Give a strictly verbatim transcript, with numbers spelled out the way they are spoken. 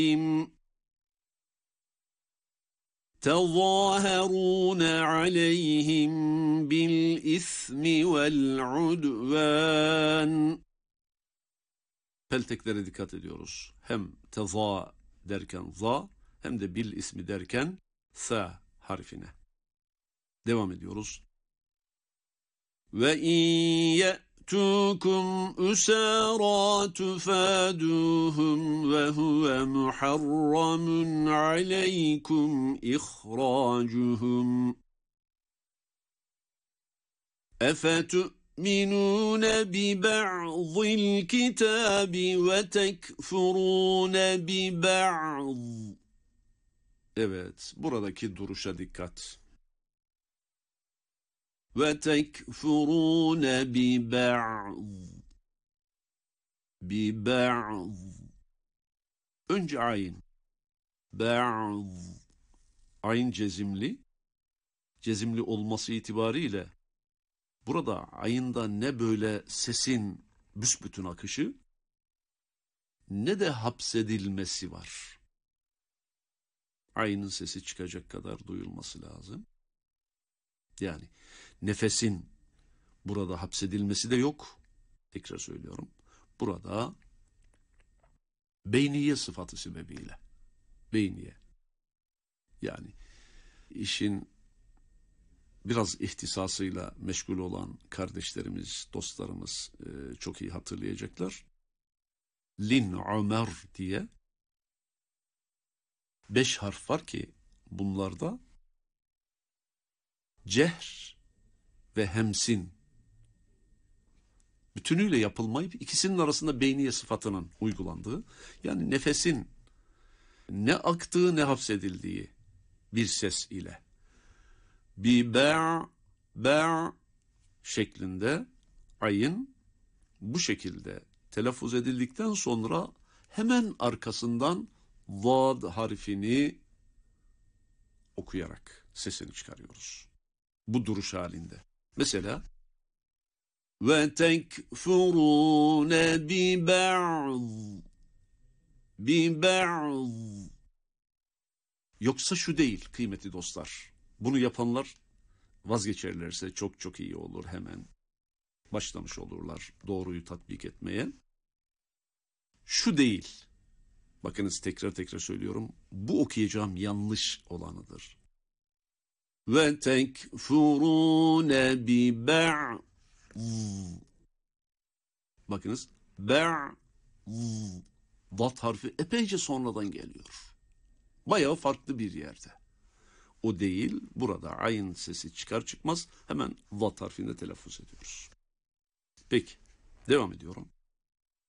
تظاهرون عليهم بالإثم والعدوان. Pelteklere dikkat ediyoruz. Hem teza derken za, hem de bil ismi derken sa harfine. Devam ediyoruz. Ve in ye'tukum usara tufaduhum ve huve muharramun aleykum ihracuhum. Efetu تؤمنون ببعض الكتاب وتكفرون ببعض. Evet, buradaki duruşa dikkat. وتكفرون ببعض. ببعض. Önce ayn. Ba'd. Ayn cezimli. Cezimli olması itibariyle burada ayında ne böyle sesin büsbütün akışı, ne de hapsedilmesi var. Ayının sesi çıkacak kadar duyulması lazım. Yani nefesin burada hapsedilmesi de yok. Tekrar söylüyorum. Burada beyniye sıfatı sebebiyle. Beyniye. Yani işin biraz ihtisasıyla meşgul olan kardeşlerimiz, dostlarımız e, çok iyi hatırlayacaklar. Lin Ömer diye beş harf var ki bunlarda cehr ve hemsin bütünüyle yapılmayıp ikisinin arasında beyniye sıfatının uygulandığı, yani nefesin ne aktığı ne hapsedildiği bir ses ile bi ba' ba' şeklinde ayın bu şekilde telaffuz edildikten sonra hemen arkasından vad harfini okuyarak sesini çıkarıyoruz. Bu duruş halinde. Mesela ve tekfurune bi ba'd bi ba'd. Yoksa şu değil kıymetli dostlar. Bunu yapanlar vazgeçerlerse çok çok iyi olur, hemen başlamış olurlar doğruyu tatbik etmeye. Şu değil. Bakınız tekrar tekrar söylüyorum. Bu okuyacağım yanlış olanıdır. Ve tekfurune bi ba'd. Bakınız ba'd. Vat harfi epeyce sonradan geliyor. Bayağı farklı bir yerde. O değil, burada ayn sesi çıkar çıkmaz hemen vat harfinde telaffuz ediyoruz. Peki, devam ediyorum.